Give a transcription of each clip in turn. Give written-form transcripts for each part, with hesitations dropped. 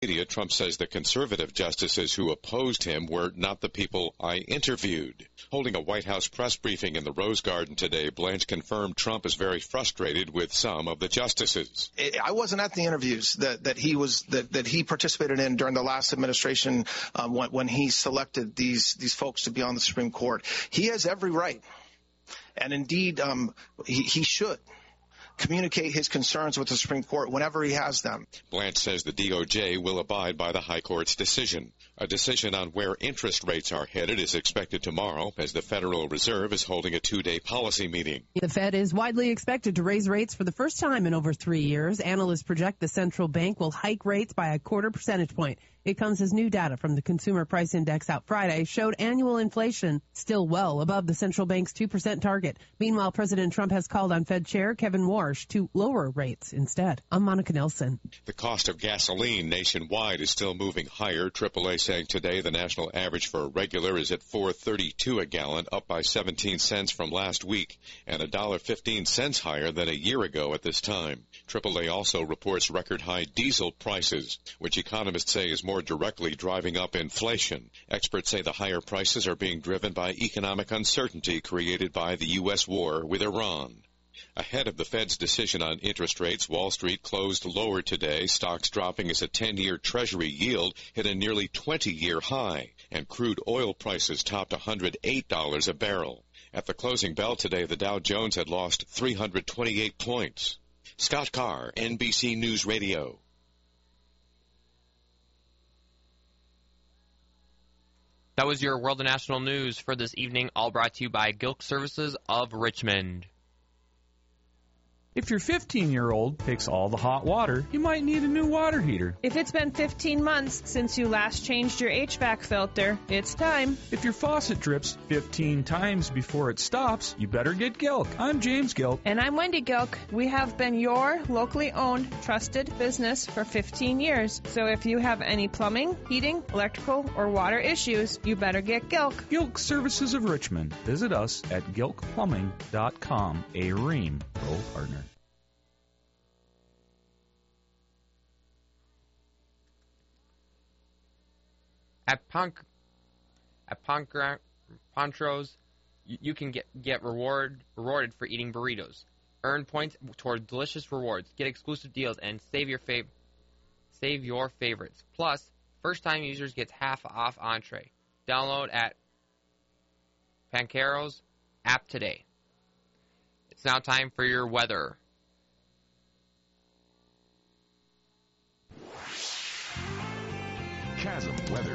media, Trump says the conservative justices who opposed him were not the people I interviewed. Holding a White House press briefing in the Rose Garden today, Blanche confirmed Trump is very frustrated with some of the justices. I wasn't at the interviews that he participated in during the last administration when he selected these folks to be on the Supreme Court. He has every right, and indeed he should communicate his concerns with the Supreme Court whenever he has them. Blanche says the DOJ will abide by the High Court's decision. A decision on where interest rates are headed is expected tomorrow as the Federal Reserve is holding a 2-day policy meeting. The Fed is widely expected to raise rates for the first time in over 3 years. Analysts project the central bank will hike rates by a 0.25 percentage point. It comes as new data from the Consumer Price Index out Friday showed annual inflation still well above the central bank's 2% target. Meanwhile, President Trump has called on Fed Chair Kevin Warsh to lower rates instead. I'm Monica Nelson. The cost of gasoline nationwide is still moving higher. AAA saying today the national average for a regular is at $4.32 a gallon, up by 17 cents from last week, and $1.15 higher than a year ago at this time. AAA also reports record high diesel prices, which economists say is more directly driving up inflation. Experts say the higher prices are being driven by economic uncertainty created by the U.S. war with Iran. Ahead of the Fed's decision on interest rates, Wall Street closed lower today, stocks dropping as a 10-year Treasury yield hit a nearly 20-year high, and crude oil prices topped $108 a barrel. At the closing bell today, the Dow Jones had lost 328 points. Scott Carr, NBC News Radio. That was your World and National News for this evening, all brought to you by Gilk Services of Richmond. If your 15-year-old picks all the hot water, you might need a new water heater. If it's been 15 months since you last changed your HVAC filter, it's time. If your faucet drips 15 times before it stops, you better get Gilk. I'm James Gilk. And I'm Wendy Gilk. We have been your locally owned, trusted business for 15 years. So if you have any plumbing, heating, electrical, or water issues, you better get Gilk. Gilk Services of Richmond. Visit us at gilkplumbing.com, a Rheem Pro partner. At Ponchos, you can get rewarded for eating burritos. Earn points toward delicious rewards, get exclusive deals, and save your favorites. Plus, first-time users get half off entree. Download at Pancheros app today. It's now time for your weather. Chasm weather.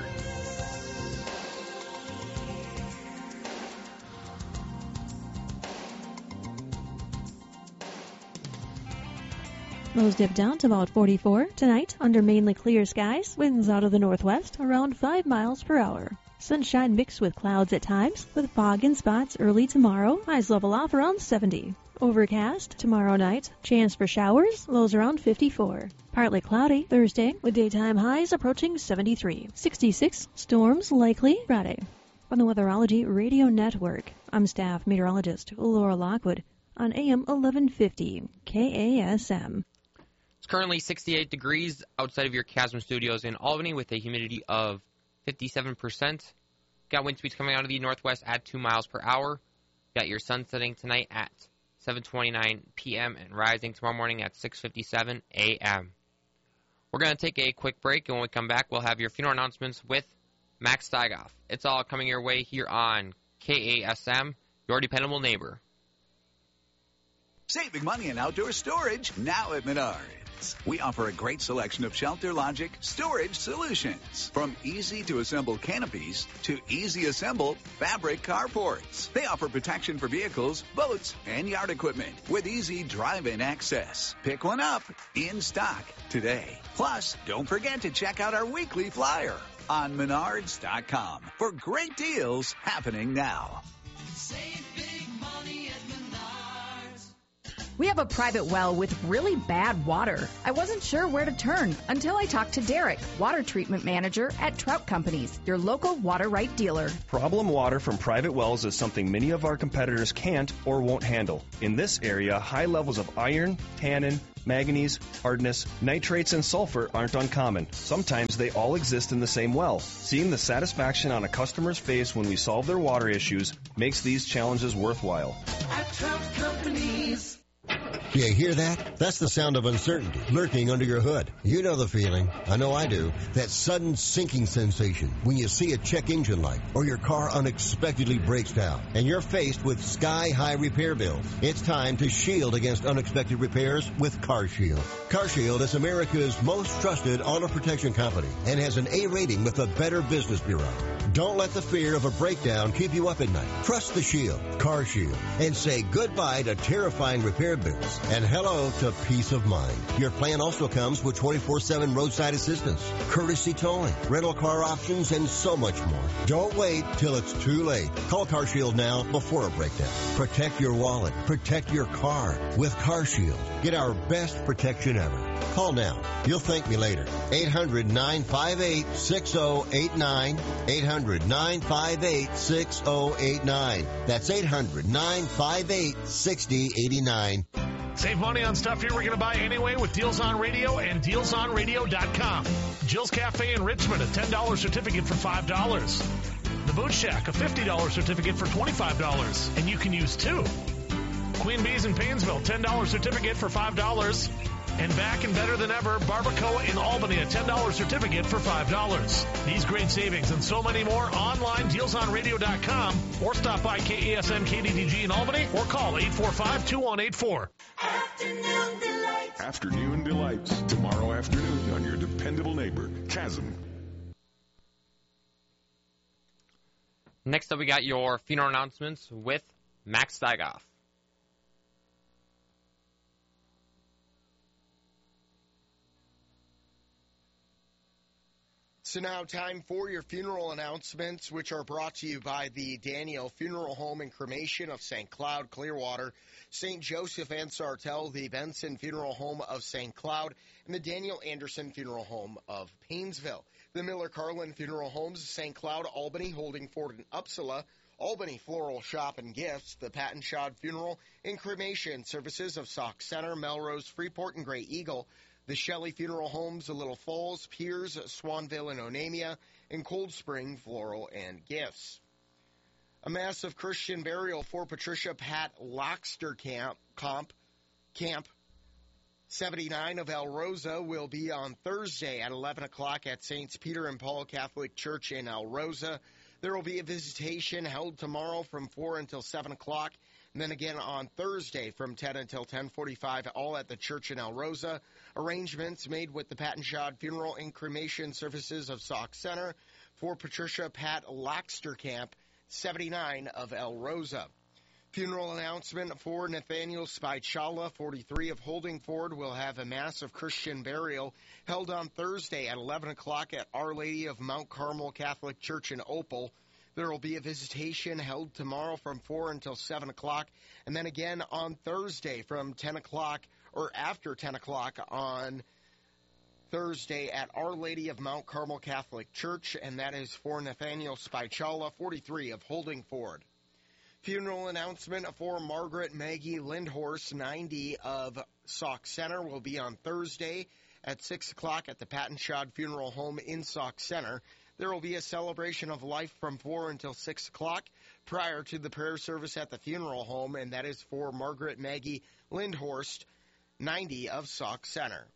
Lows dip down to about 44. Tonight, under mainly clear skies, winds out of the northwest around 5 miles per hour. Sunshine mixed with clouds at times, with fog in spots early tomorrow. Highs level off around 70. Overcast tomorrow night. Chance for showers. Lows around 54. Partly cloudy Thursday, with daytime highs approaching 73. 66. Storms likely Friday. On the Weatherology Radio Network, I'm staff meteorologist Laura Lockwood on AM 1150 KASM. It's currently 68 degrees outside of your Chasm Studios in Albany with a humidity of 57%. Got wind speeds coming out of the northwest at 2 miles per hour. Got your sun setting tonight at 7:29 p.m. and rising tomorrow morning at 6:57 a.m. We're going to take a quick break, and when we come back, we'll have your funeral announcements with Max Steigoff. It's all coming your way here on KASM, your dependable neighbor. Saving money in outdoor storage now at Menards. We offer a great selection of Shelter Logic storage solutions. From easy-to-assemble canopies to easy-assemble fabric carports. They offer protection for vehicles, boats, and yard equipment with easy drive-in access. Pick one up in stock today. Plus, don't forget to check out our weekly flyer on Menards.com for great deals happening now. Save big money at Menards. We have a private well with really bad water. I wasn't sure where to turn until I talked to Derek, water treatment manager at Trout Companies, your local water right dealer. Problem water from private wells is something many of our competitors can't or won't handle. In this area, high levels of iron, tannin, manganese, hardness, nitrates, and sulfur aren't uncommon. Sometimes they all exist in the same well. Seeing the satisfaction on a customer's face when we solve their water issues makes these challenges worthwhile. At Trout Companies. Do you hear that? That's the sound of uncertainty lurking under your hood. You know the feeling. I know I do. That sudden sinking sensation when you see a check engine light or your car unexpectedly breaks down and you're faced with sky-high repair bills. It's time to shield against unexpected repairs with CarShield. CarShield is America's most trusted auto protection company and has an A rating with the Better Business Bureau. Don't let the fear of a breakdown keep you up at night. Trust the Shield, CarShield, and say goodbye to terrifying repair bills and hello to peace of mind. Your plan also comes with 24/7 roadside assistance, courtesy towing, rental car options, and so much more. Don't wait till it's too late. Call CarShield now before a breakdown. Protect your wallet. Protect your car with CarShield. Get our best protection ever. Call now. You'll thank me later. 800-958-6089. 800-958-6089. That's 800-958-6089. Save money on stuff you're going to buy anyway with Deals on Radio and DealsOnRadio.com. Jill's Cafe in Richmond, a $10 certificate for $5. The Boot Shack, a $50 certificate for $25. And you can use two. Queen Bee's in Painesville, $10 certificate for $5. And back and better than ever, Barbacoa in Albany, a $10 certificate for $5. These great savings and so many more online, DealsOnRadio.com, or stop by KASM KDDG in Albany, or call 845-2184. Afternoon Delights. Afternoon Delights. Tomorrow afternoon on your dependable neighbor, Chasm. Next up, we got your funeral announcements with Max Steigoff. So now time for your funeral announcements, which are brought to you by the Daniel Funeral Home and Cremation of St. Cloud, Clearwater, St. Joseph and Sartell, the Benson Funeral Home of St. Cloud, and the Daniel Anderson Funeral Home of Painesville. The Miller Carlin Funeral Homes, St. Cloud, Albany, Holdingford, and Uppsala, Albany Floral Shop and Gifts, the Patton Shod Funeral and Cremation Services of Sauk Center, Melrose, Freeport, and Gray Eagle, the Shelley Funeral Homes, Little Falls, Piers, Swanville, and Onamia, and Cold Spring Floral and Gifts. A massive Christian burial for Patricia Pat Loxter Camp 79 of El Rosa will be on Thursday at 11 o'clock at St. Peter and Paul Catholic Church in El Rosa. There will be a visitation held tomorrow from 4 until 7 o'clock, and then again on Thursday from 10 until 10:45, all at the church in El Rosa. Arrangements made with the Patton Shod Funeral and Cremation Services of Sauk Center for Patricia Pat Loxter Camp 79 of El Rosa. Funeral announcement for Nathaniel Spichala, 43 of Holdingford, will have a massive Christian burial held on Thursday at 11 o'clock at Our Lady of Mount Carmel Catholic Church in Opal. There will be a visitation held tomorrow from 4 until 7 o'clock, and then again on Thursday from 10 o'clock or after 10 o'clock on Thursday at Our Lady of Mount Carmel Catholic Church, and that is for Nathaniel Spichala, 43 of Holdingford. Funeral announcement for Margaret Maggie Lindhorst, 90 of Sauk Center, will be on Thursday at 6 o'clock at the Patton Shod Funeral Home in Sauk Center. There will be a celebration of life from 4 until 6 o'clock prior to the prayer service at the funeral home, and that is for Margaret Maggie Lindhorst, 90 of Sauk Center.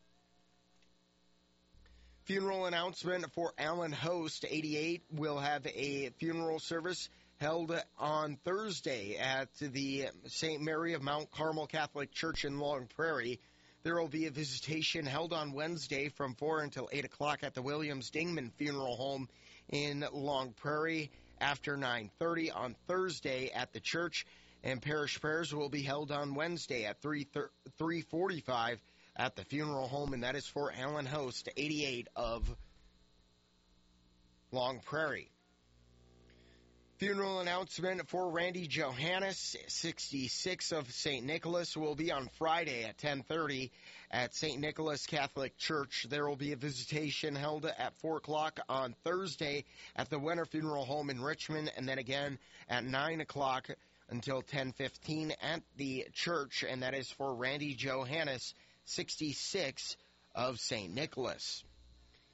Funeral announcement for Alan Host, 88, will have a funeral service held on Thursday at the St. Mary of Mount Carmel Catholic Church in Long Prairie. There will be a visitation held on Wednesday from 4 until 8 o'clock at the Williams Dingman Funeral Home in Long Prairie after 9:30 on Thursday at the church, and parish prayers will be held on Wednesday at 3:45 at the funeral home, and that is for Alan Host, 88 of Long Prairie. Funeral announcement for Randy Johannes, 66 of St. Nicholas, will be on Friday at 10:30 at St. Nicholas Catholic Church. There will be a visitation held at 4 o'clock on Thursday at the Winter Funeral Home in Richmond, and then again at 9 o'clock until 10:15 at the church, and that is for Randy Johannes, 66 of St. Nicholas.